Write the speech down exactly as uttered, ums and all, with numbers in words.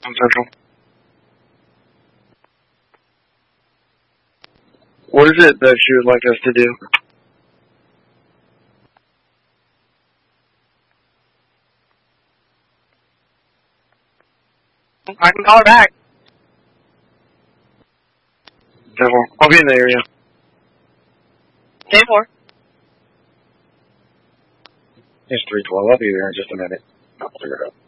On Central. What is it that you would like us to do? I can call her back. Devil. I'll be in the area. ten four. It's three twelve. I'll be there in just a minute. I'll figure it out.